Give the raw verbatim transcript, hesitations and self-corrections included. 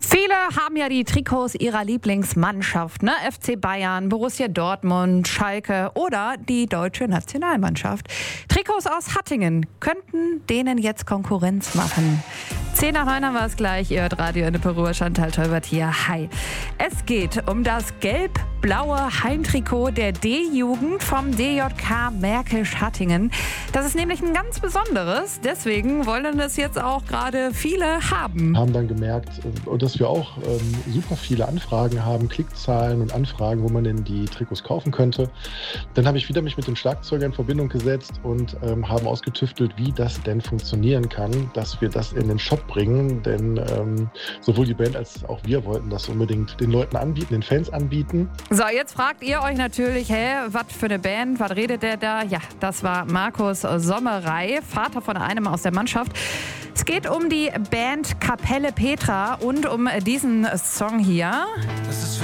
Viele haben ja die Trikots ihrer Lieblingsmannschaft, ne? F C Bayern, Borussia Dortmund, Schalke oder die deutsche Nationalmannschaft. Trikots aus Hattingen könnten denen jetzt Konkurrenz machen. zehn nach neun haben wir es gleich. Ihr hört Radio Ennepe Ruhr, Chantal Tolbert hier. Hi. Es geht um das gelb-blaue Heimtrikot der D-Jugend vom D J K Märkisch Hattingen. Das ist nämlich ein ganz besonderes. Deswegen wollen es jetzt auch gerade viele haben. Haben dann gemerkt, dass wir auch ähm, super viele Anfragen haben, Klickzahlen und Anfragen, wo man denn die Trikots kaufen könnte. Dann habe ich wieder mich mit dem Schlagzeuger in Verbindung gesetzt und ähm, haben ausgetüftelt, wie das denn funktionieren kann, dass wir das in den Shop bringen, denn ähm, sowohl die Band als auch wir wollten das unbedingt den Leuten anbieten, den Fans anbieten. So, jetzt fragt ihr euch natürlich, hä, was für eine Band, was redet der da? Ja, das war Markus Sommerei, Vater von einem aus der Mannschaft. Es geht um die Band Kapelle Petra und um diesen Song hier. Das ist